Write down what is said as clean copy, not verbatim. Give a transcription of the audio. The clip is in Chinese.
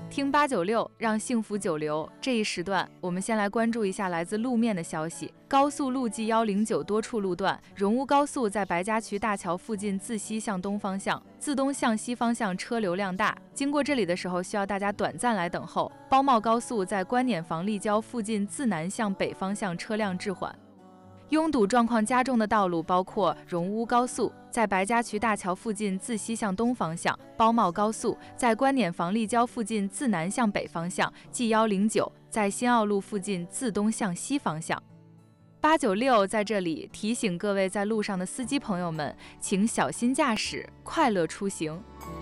听896，让幸福久留。这一时段，我们先来关注一下来自路面的消息。高速路 G109多处路段，荣乌高速在白家渠大桥附近自西向东方向，自东向西方向车流量大，经过这里的时候需要大家短暂来等候。包茂高速在观碾房立交附近自南向北方向车辆滞缓。拥堵状况加重的道路包括荣乌高速在白家渠大桥附近自西向东方向，包茂高速在观碾房立交附近自南向北方向，G109在新奥路附近自东向西方向。896在这里提醒各位在路上的司机朋友们，请小心驾驶，快乐出行。